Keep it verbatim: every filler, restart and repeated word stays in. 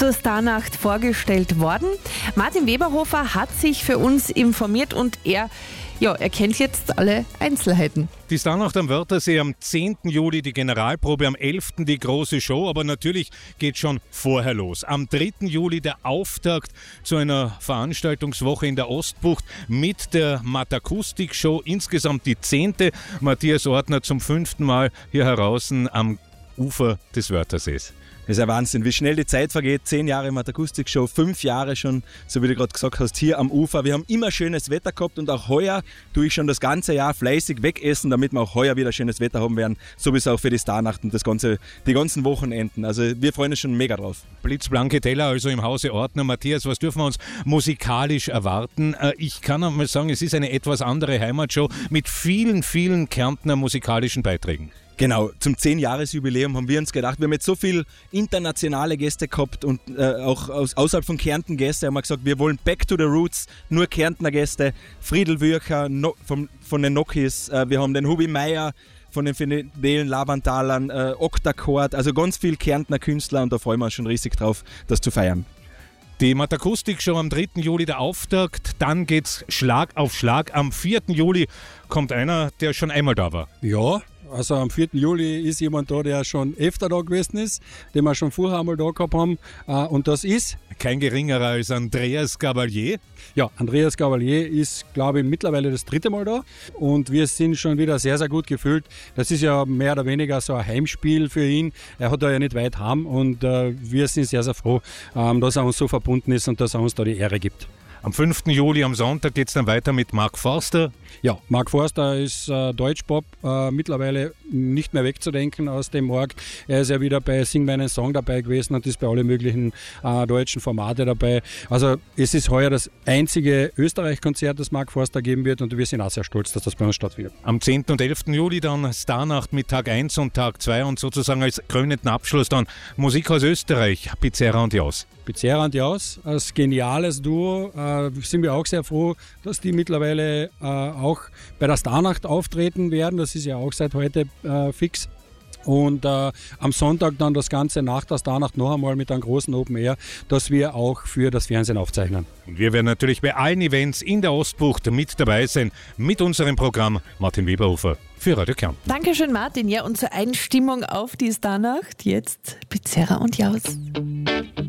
zur Starnacht vorgestellt worden. Martin Weberhofer hat sich für uns informiert und er, ja, er kennt jetzt alle Einzelheiten. Die Starnacht am Wörthersee am zehnten Juli, die Generalprobe, am elften die große Show, aber natürlich geht schon vorher los. Am dritten Juli der Auftakt zu einer Veranstaltungswoche in der Ostbucht mit der Matakustik-Show, insgesamt die zehnte. Matthias Ortner zum fünften Mal hier heraus am Ufer des Wörthersees. Das ist ein Wahnsinn, wie schnell die Zeit vergeht. Zehn Jahre Matakustik-Show, fünf Jahre schon, so wie du gerade gesagt hast, hier am Ufer. Wir haben immer schönes Wetter gehabt und auch heuer tue ich schon das ganze Jahr fleißig wegessen, damit wir auch heuer wieder schönes Wetter haben werden, so wie es auch für die Starnacht und das ganze, die ganzen Wochenenden. Also wir freuen uns schon mega drauf. Blitzblanke Teller also im Hause Ortner. Matthias, was dürfen wir uns musikalisch erwarten? Ich kann einmal sagen, es ist eine etwas andere Heimatshow mit vielen, vielen Kärntner musikalischen Beiträgen. Genau, zum zehn-Jahres-Jubiläum haben wir uns gedacht, wir haben jetzt so viele internationale Gäste gehabt und äh, auch aus, außerhalb von Kärnten Gäste, haben wir gesagt, wir wollen back to the roots, nur Kärntner Gäste, Friedel Würcher no, vom, von den Nokis, äh, wir haben den Hubi Meier von den Fidelen Lavantalern, äh, Octachord, also ganz viele Kärntner Künstler und da freuen wir uns schon riesig drauf, das zu feiern. Die Matakustik-Show am dritten Juli der Auftakt, dann geht's Schlag auf Schlag. Am vierten Juli kommt einer, der schon einmal da war. Ja, also am vierten Juli ist jemand da, der schon öfter da gewesen ist, den wir schon vorher einmal da gehabt haben. Und das ist? Kein geringerer als Andreas Gabalier. Ja, Andreas Gabalier ist, glaube ich, mittlerweile das dritte Mal da. Und wir sind schon wieder sehr, sehr gut gefüllt. Das ist ja mehr oder weniger so ein Heimspiel für ihn. Er hat da ja nicht weit heim und äh, wir sind sehr, sehr froh, ähm, dass er uns so verbunden ist und dass er uns da die Ehre gibt. Am fünften Juli, am Sonntag, geht es dann weiter mit Mark Forster. Ja, Mark Forster ist äh, Deutschpop, äh, mittlerweile nicht mehr wegzudenken aus dem Markt. Er ist ja wieder bei Sing meinen Song dabei gewesen und ist bei allen möglichen äh, deutschen Formate dabei. Also es ist heuer das einzige Österreich-Konzert, das Mark Forster geben wird und wir sind auch sehr stolz, dass das bei uns stattfindet. Am zehnten und elften Juli dann Starnacht mit Tag eins und Tag zwei und sozusagen als krönenden Abschluss dann Musik aus Österreich, Pizzerra und Jaus. Pizzerra und Jaus, als geniales Duo, äh, sind wir auch sehr froh, dass die mittlerweile äh, auch bei der Starnacht auftreten werden. Das ist ja auch seit heute äh, fix. Und äh, am Sonntag dann das Ganze nach der Starnacht noch einmal mit einem großen Open Air, das wir auch für das Fernsehen aufzeichnen. Und wir werden natürlich bei allen Events in der Ostbucht mit dabei sein, mit unserem Programm. Martin Weberhofer für Radio Kärnten. Dankeschön, Martin. Ja, und zur Einstimmung auf die Starnacht jetzt Pizzerra und Jaus.